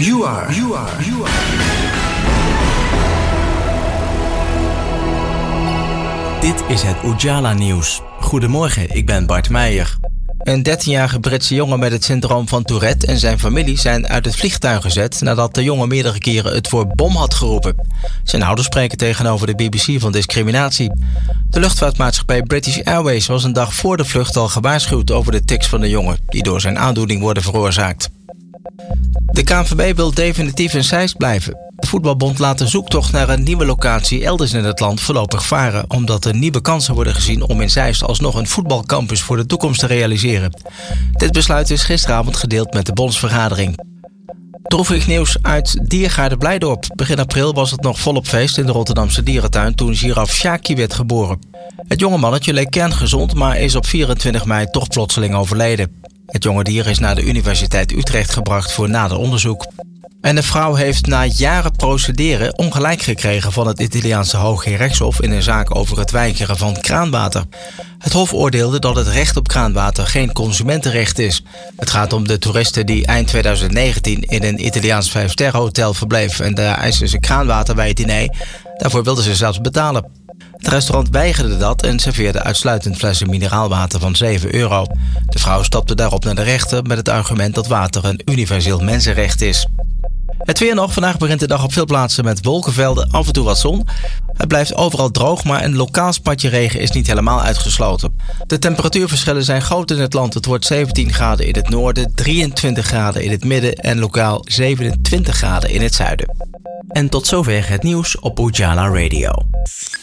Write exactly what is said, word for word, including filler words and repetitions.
You are. You are. You are. Dit is het Ujala Nieuws. Goedemorgen, ik ben Bart Meijer. Een dertienjarige Britse jongen met het syndroom van Tourette en zijn familie zijn uit het vliegtuig gezet nadat de jongen meerdere keren het woord bom had geroepen. Zijn ouders spreken tegenover de B B C van discriminatie. De luchtvaartmaatschappij British Airways was een dag voor de vlucht al gewaarschuwd over de tics van de jongen, die door zijn aandoening worden veroorzaakt. De K N V B wil definitief in Zeist blijven. De voetbalbond laat de zoektocht naar een nieuwe locatie elders in het land voorlopig varen, omdat er nieuwe kansen worden gezien om in Zeist alsnog een voetbalcampus voor de toekomst te realiseren. Dit besluit is gisteravond gedeeld met de bondsvergadering. Droevig nieuws uit Diergaarde Blijdorp. Begin april was het nog volop feest in de Rotterdamse dierentuin toen giraf Shaki werd geboren. Het jonge mannetje leek kerngezond, maar is op vierentwintig mei toch plotseling overleden. Het jonge dier is naar de Universiteit Utrecht gebracht voor nader onderzoek. En de vrouw heeft na jaren procederen ongelijk gekregen van het Italiaanse Hoge Rechtshof in een zaak over het weigeren van kraanwater. Het hof oordeelde dat het recht op kraanwater geen consumentenrecht is. Het gaat om de toeristen die eind twintig negentien in een Italiaans vijfsterrenhotel verbleef en daar eisten ze kraanwater bij het diner. Daarvoor wilden ze zelfs betalen. Het restaurant weigerde dat en serveerde uitsluitend flessen mineraalwater van zeven euro. De vrouw stapte daarop naar de rechter met het argument dat water een universeel mensenrecht is. Het weer nog. Vandaag begint de dag op veel plaatsen met wolkenvelden, af en toe wat zon. Het blijft overal droog, maar een lokaal spatje regen is niet helemaal uitgesloten. De temperatuurverschillen zijn groot in het land. Het wordt zeventien graden in het noorden, drieëntwintig graden in het midden en lokaal zevenentwintig graden in het zuiden. En tot zover het nieuws op Ujala Radio.